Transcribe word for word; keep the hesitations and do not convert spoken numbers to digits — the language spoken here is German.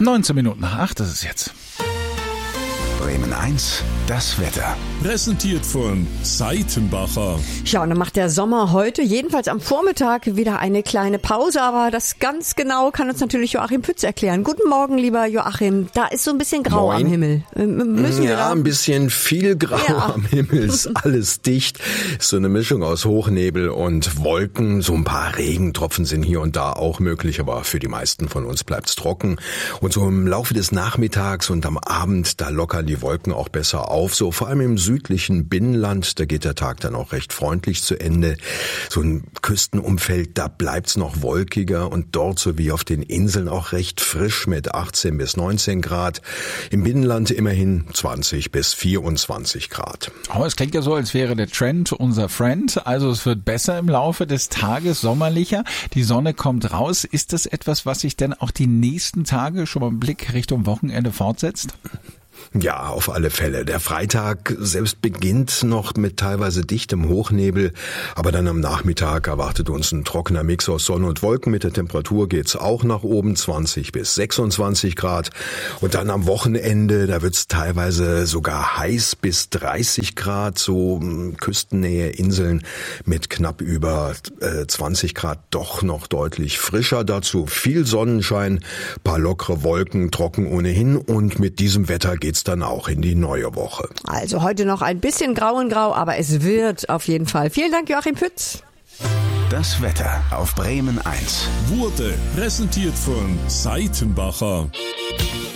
neunzehn Minuten nach acht ist es jetzt. Bremen eins, das Wetter. Präsentiert von Seitenbacher. Ja, und dann macht der Sommer heute, jedenfalls am Vormittag, wieder eine kleine Pause. Aber das ganz genau kann uns natürlich Joachim Pütz erklären. Guten Morgen, lieber Joachim. Da ist so ein bisschen grau Moin. am Himmel. Müssen wir ja, da ein bisschen viel grau Ja. am Himmel. Ist alles dicht. Ist so eine Mischung aus Hochnebel und Wolken. So ein paar Regentropfen sind hier und da auch möglich, aber für die meisten von uns bleibt's trocken. Und so im Laufe des Nachmittags und am Abend, da lockern die Wolken auch besser auf. So vor allem im südlichen Binnenland, da geht der Tag dann auch recht freundlich zu Ende. So ein Küstenumfeld, da bleibt's noch wolkiger und dort sowie auf den Inseln auch recht frisch mit achtzehn bis neunzehn Grad. Im Binnenland immerhin zwanzig bis vierundzwanzig Grad. Aber es klingt ja so, als wäre der Trend unser Friend. Also es wird besser im Laufe des Tages, sommerlicher. Die Sonne kommt raus. Ist das etwas, was sich denn auch die nächsten Tage schon mal im Blick Richtung Wochenende fortsetzt? Ja, auf alle Fälle. Der Freitag selbst beginnt noch mit teilweise dichtem Hochnebel, aber dann am Nachmittag erwartet uns ein trockener Mix aus Sonne und Wolken. Mit der Temperatur geht's auch nach oben, zwanzig bis sechsundzwanzig Grad. Und dann am Wochenende, da wird's teilweise sogar heiß bis dreißig Grad, so Küstennähe, Inseln mit knapp über äh, zwanzig Grad, doch noch deutlich frischer. Dazu viel Sonnenschein, paar lockere Wolken, trocken ohnehin und mit diesem Wetter geht's dann auch in die neue Woche. Also heute noch ein bisschen grau in grau, aber es wird auf jeden Fall. Vielen Dank, Joachim Pütz. Das Wetter auf Bremen eins. Wurde präsentiert von Seitenbacher.